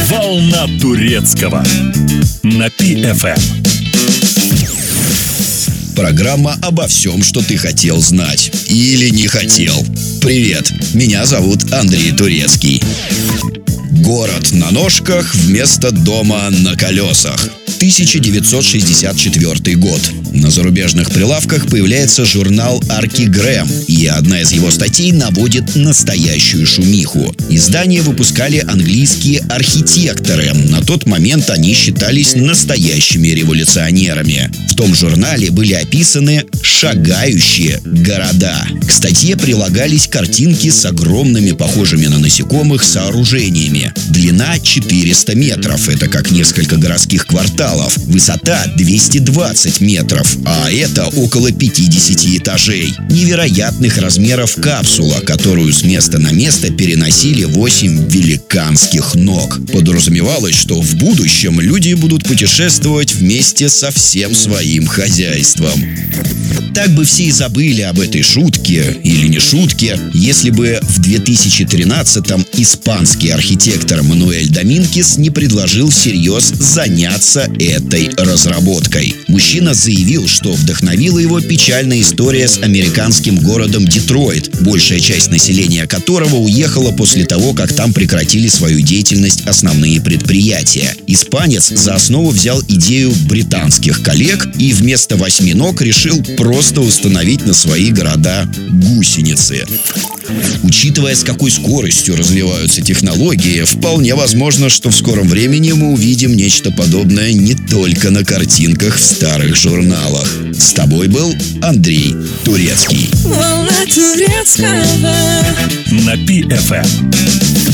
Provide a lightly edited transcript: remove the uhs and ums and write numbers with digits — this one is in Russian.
Волна турецкого на PFM. Программа обо всем, что ты хотел знать или не хотел. Привет, меня зовут Андрей Турецкий. Город на ножках вместо дома на колесах. 1964 год. На зарубежных прилавках появляется журнал «Арки Грэм», и одна из его статей наводит настоящую шумиху. Издание выпускали английские архитекторы. На тот момент они считались настоящими революционерами. В том журнале были описаны шагающие города. К статье прилагались картинки с огромными, похожими на насекомых, сооружениями. Длина 400 метров, это как несколько городских кварталов. Высота 220 метров, а это около 50 этажей. Невероятных размеров капсула, которую с места на место переносили 8 великанских ног. Подразумевалось, что в будущем люди будут путешествовать вместе со всем своим хозяйством. Так бы все и забыли об этой шутке или не шутке, если бы в 2013-м испанский архитектор Мануэль Доминкес не предложил всерьез заняться этой разработкой. Мужчина заявил, что вдохновила его печальная история с американским городом Детройт, большая часть населения которого уехала после того, как там прекратили свою деятельность основные предприятия. Испанец за основу взял идею британских коллег и вместо 8 ног решил просто установить на свои города гусеницы. Учитывая, с какой скоростью развиваются технологии, вполне возможно, что в скором времени мы увидим нечто подобное не только на картинках в старых журналах. С тобой был Андрей Турецкий. Волна турецкого На PFM.